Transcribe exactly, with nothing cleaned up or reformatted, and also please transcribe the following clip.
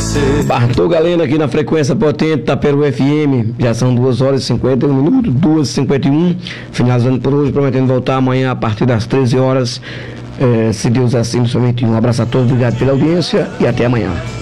esquecer. Bartô Galeno aqui na frequência potente da Peru F M. Já são duas horas e cinquenta e um minutos, duas e cinquenta e um. Finalizando por hoje, prometendo voltar amanhã a partir das treze horas. Eh, se Deus assim nos permitir. Um abraço a todos, obrigado pela audiência e até amanhã.